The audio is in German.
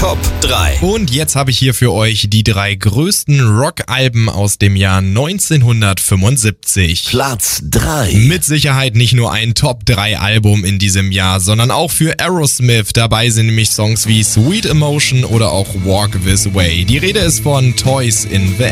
Top 3. Und jetzt habe ich hier für euch die 3 größten Rock-Alben aus dem Jahr 1975. Platz 3. Mit Sicherheit nicht nur ein Top-3-Album in diesem Jahr, sondern auch für Aerosmith. Dabei sind nämlich Songs wie Sweet Emotion oder auch Walk This Way. Die Rede ist von Toys in the